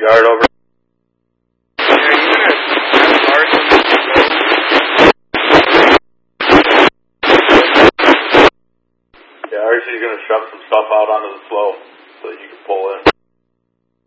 yard over. Yeah, Archie's going to shove some stuff out onto the slope so that you can pull in.